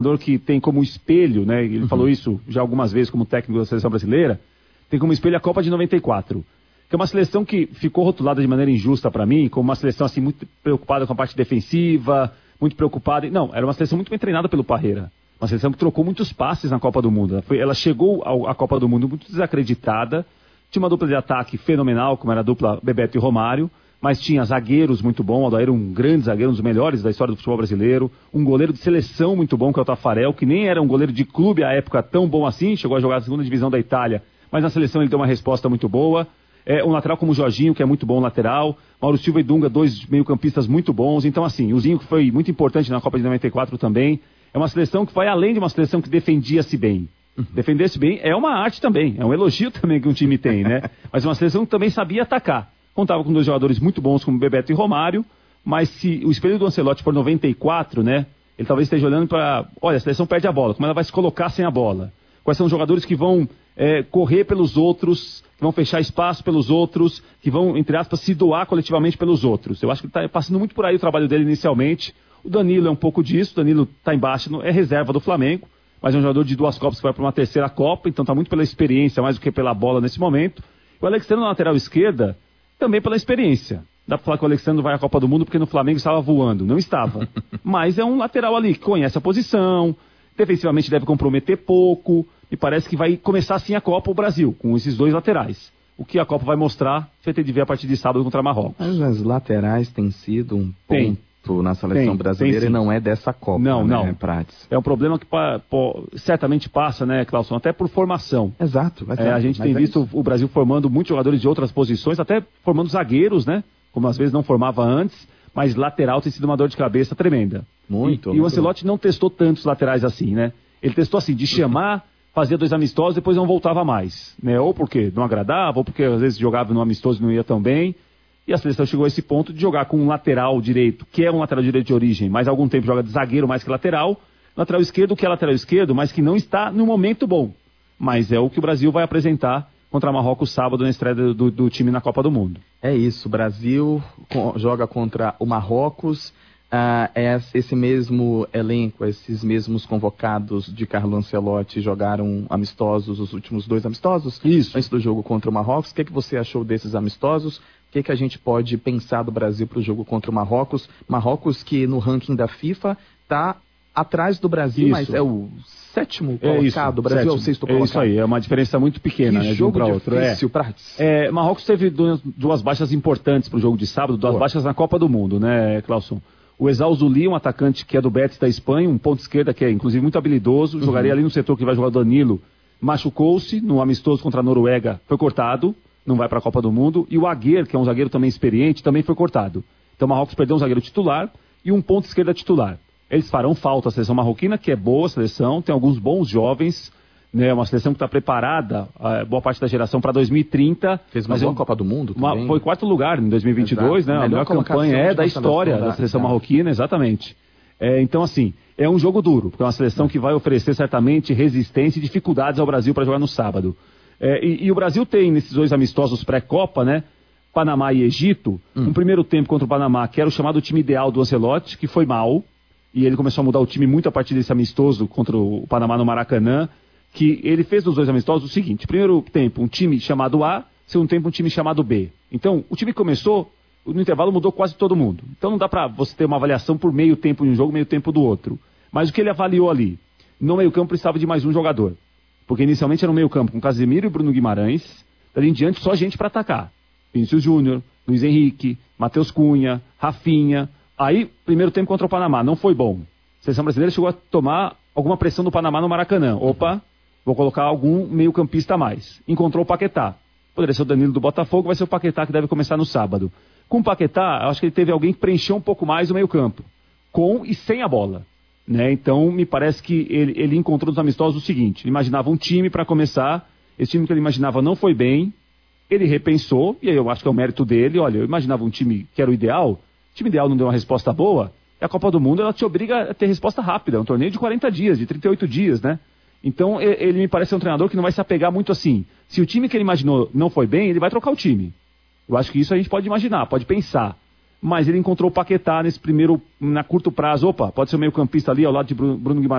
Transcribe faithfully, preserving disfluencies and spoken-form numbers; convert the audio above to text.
jogador que tem como espelho, né? Ele uhum. falou isso já algumas vezes como técnico da seleção brasileira, tem como espelho a Copa de noventa e quatro. Que é uma seleção que ficou rotulada de maneira injusta para mim, como uma seleção assim muito preocupada com a parte defensiva, muito preocupada... Não, era uma seleção muito bem treinada pelo Parreira. Uma seleção que trocou muitos passes na Copa do Mundo. Ela, foi, ela chegou ao, à Copa do Mundo muito desacreditada, tinha uma dupla de ataque fenomenal, como era a dupla Bebeto e Romário, mas tinha zagueiros muito bons, o Odair um grande zagueiro, um dos melhores da história do futebol brasileiro, um goleiro de seleção muito bom, que é o Tafarel, que nem era um goleiro de clube à época tão bom assim, chegou a jogar a segunda divisão da Itália, mas na seleção ele deu uma resposta muito boa. É, um lateral como o Jorginho, que é muito bom lateral, Mauro Silva e Dunga, dois meio-campistas muito bons. Então, assim, o Zinho, que foi muito importante na Copa de noventa e quatro também, é uma seleção que vai além de uma seleção que defendia-se bem. Uhum. Defender-se bem é uma arte também, é um elogio também que um time tem, né? Mas uma seleção que também sabia atacar. Contava com dois jogadores muito bons, como Bebeto e Romário, mas se o espelho do Ancelotti for noventa e quatro, né? Ele talvez esteja olhando para... Olha, a seleção perde a bola, como ela vai se colocar sem a bola? Quais são os jogadores que vão é, correr pelos outros, que vão fechar espaço pelos outros, que vão, entre aspas, se doar coletivamente pelos outros. Eu acho que está passando muito por aí o trabalho dele inicialmente. O Danilo é um pouco disso, o Danilo está embaixo, é reserva do Flamengo, mas é um jogador de duas Copas que vai para uma terceira Copa, então está muito pela experiência, mais do que pela bola nesse momento. O Alexandre na lateral esquerda, também pela experiência. Dá para falar que o Alexandre vai à Copa do Mundo porque no Flamengo estava voando. Não estava. Mas é um lateral ali que conhece a posição, defensivamente deve comprometer pouco, e parece que vai começar assim a Copa o Brasil, com esses dois laterais. O que a Copa vai mostrar, você vai ter de ver a partir de sábado contra Marrocos. Mas as laterais têm sido um ponto tem, na seleção tem, brasileira tem, e não é dessa Copa, não, né, não. Prates? É um problema que pa, po, certamente passa, né, Clauson, até por formação. Exato. Vai ser, é, a gente tem visto o Brasil formando muitos jogadores de outras posições, até formando zagueiros, né, como às vezes não formava antes, mas lateral tem sido uma dor de cabeça tremenda. Muito. E, e o Ancelotti não testou tantos laterais assim, né? Ele testou assim, de chamar, fazia dois amistosos, depois não voltava mais, né? Ou porque não agradava, ou porque às vezes jogava no amistoso e não ia tão bem. E a seleção chegou a esse ponto de jogar com um lateral direito, que é um lateral direito de origem, mas há algum tempo joga de zagueiro mais que lateral. Lateral esquerdo, que é lateral esquerdo, mas que não está no momento bom. Mas é o que o Brasil vai apresentar contra Marrocos sábado na estreia do, do, do time na Copa do Mundo. É isso, o Brasil joga contra o Marrocos. Ah, esse mesmo elenco, esses mesmos convocados de Carlo Ancelotti jogaram amistosos, os últimos dois amistosos? Isso. Antes do jogo contra o Marrocos. O que, é que você achou desses amistosos? O que, é que a gente pode pensar do Brasil para o jogo contra o Marrocos? Marrocos que no ranking da FIFA está atrás do Brasil, isso. mas é o sétimo é colocado. O Brasil sétimo. é o sexto colocado. É isso aí, é uma diferença muito pequena, que né, jogo de um para outro. Difícil, é. É, Marrocos teve duas, duas baixas importantes para o jogo de sábado, duas Boa. baixas na Copa do Mundo, né, Clauson? O Ezal Zuli, um atacante que é do Betis da Espanha, um ponto esquerda que é inclusive muito habilidoso, uhum. jogaria ali no setor que vai jogar o Danilo, machucou-se no amistoso contra a Noruega, foi cortado, não vai para a Copa do Mundo, e o Agüer, que é um zagueiro também experiente, também foi cortado. Então o Marrocos perdeu um zagueiro titular e um ponto esquerda titular. Eles farão falta a seleção marroquina, que é boa a seleção, tem alguns bons jovens, né, uma seleção que está preparada, a boa parte da geração para dois mil e trinta. Fez uma boa Copa do Mundo também. Uma, foi quarto lugar em dois mil e vinte e dois, né? A melhor campanha é da história da seleção tá. marroquina, exatamente. É, então, assim, é um jogo duro, porque é uma seleção que vai oferecer certamente resistência e dificuldades ao Brasil para jogar no sábado. É, e, e o Brasil tem, nesses dois amistosos pré-Copa, né? Panamá e Egito, hum. um primeiro tempo contra o Panamá, que era o chamado time ideal do Ancelotti, que foi mal, e ele começou a mudar o time muito a partir desse amistoso contra o Panamá no Maracanã, que ele fez nos dois amistosos o seguinte: primeiro tempo um time chamado A, segundo tempo um time chamado B. Então, o time que começou, no intervalo mudou quase todo mundo. Então não dá pra você ter uma avaliação por meio tempo de um jogo, meio tempo do outro. Mas o que ele avaliou ali? No meio campo precisava de mais um jogador. Porque inicialmente era um meio campo com Casemiro e Bruno Guimarães, dali em diante só gente para atacar. Vinícius Júnior, Luiz Henrique, Matheus Cunha, Rafinha. Aí, primeiro tempo contra o Panamá, não foi bom. A seleção brasileira chegou a tomar alguma pressão do Panamá no Maracanã. Opa, vou colocar algum meio-campista a mais. Encontrou o Paquetá. Poderia ser o Danilo do Botafogo, vai ser o Paquetá que deve começar no sábado. Com o Paquetá, acho que ele teve alguém que preencheu um pouco mais o meio-campo. Com e sem a bola. Né? Então, me parece que ele, ele encontrou nos amistosos o seguinte: ele imaginava um time para começar, esse time que ele imaginava não foi bem, ele repensou, e aí eu acho que é o mérito dele. Olha, eu imaginava um time que era o ideal, o time ideal não deu uma resposta boa, e a Copa do Mundo ela te obriga a ter resposta rápida, é um torneio de quarenta dias, de trinta e oito dias, né? Então, ele me parece um treinador que não vai se apegar muito assim. Se o time que ele imaginou não foi bem, ele vai trocar o time. Eu acho que isso a gente pode imaginar, pode pensar. Mas ele encontrou o Paquetá nesse primeiro, na curto prazo. Opa, pode ser o meio campista ali ao lado de Bruno Guimarães.